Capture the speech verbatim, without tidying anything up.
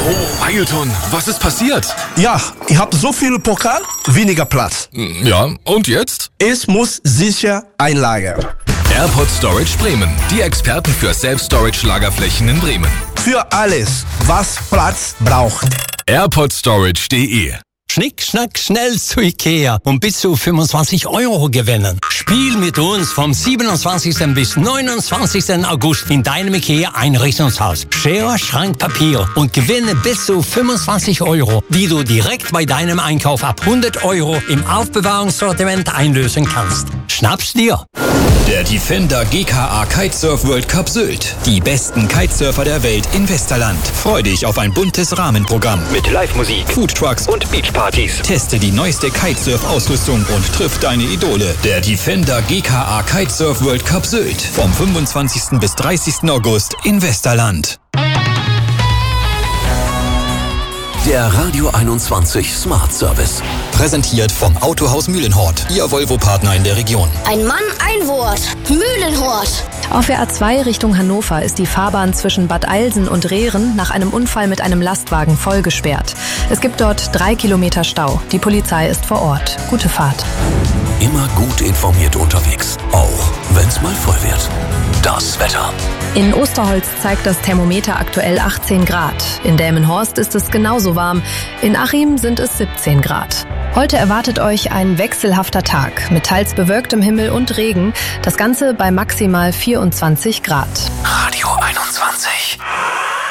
Oh, Ailton, was ist passiert? Ja, ich habe so viele Pokal, weniger Platz. Ja, und jetzt? Es muss sicher einlagern. AirPod Storage Bremen, die Experten für Self-Storage-Lagerflächen in Bremen. Für alles, was Platz braucht. AirPod Storage punkt de. Schnick, schnack, schnell zu Ikea und bis zu fünfundzwanzig Euro gewinnen. Spiel mit uns vom siebenundzwanzigsten bis neunundzwanzigsten August in deinem Ikea-Einrichtungshaus. Schere, Schrank, Papier und gewinne bis zu fünfundzwanzig Euro, die du direkt bei deinem Einkauf ab hundert Euro im Aufbewahrungssortiment einlösen kannst. Schnapp's dir! Der Defender G K A Kitesurf World Cup Sylt. Die besten Kitesurfer der Welt in Westerland. Freu dich auf ein buntes Rahmenprogramm mit Live-Musik, Foodtrucks und Beachpartys. Teste die neueste Kitesurf-Ausrüstung und triff deine Idole. Der Defender G K A Kitesurf World Cup Sylt. Vom fünfundzwanzigsten bis dreißigsten August in Westerland. Der Radio einundzwanzig Smart Service. Präsentiert vom Autohaus Mühlenhort, Ihr Volvo-Partner in der Region. Ein Mann, ein Wort. Mühlenhort. Auf der A zwei Richtung Hannover ist die Fahrbahn zwischen Bad Eilsen und Rehren nach einem Unfall mit einem Lastwagen voll gesperrt. Es gibt dort drei Kilometer Stau. Die Polizei ist vor Ort. Gute Fahrt. Immer gut informiert unterwegs, auch wenn es mal voll wird. Das Wetter. In Osterholz zeigt das Thermometer aktuell achtzehn Grad. In Delmenhorst ist es genauso warm. In Achim sind es siebzehn Grad. Heute erwartet euch ein wechselhafter Tag mit teils bewölktem Himmel und Regen. Das Ganze bei maximal vierundzwanzig Grad. Radio einundzwanzig.